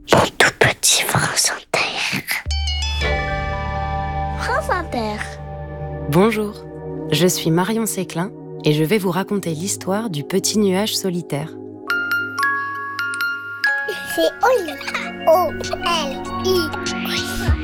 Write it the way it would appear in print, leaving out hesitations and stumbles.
Le tout petit France Inter. France Inter. Bonjour, je suis Marion Séclin et je vais vous raconter l'histoire du petit nuage solitaire. C'est Oli. O-L-I.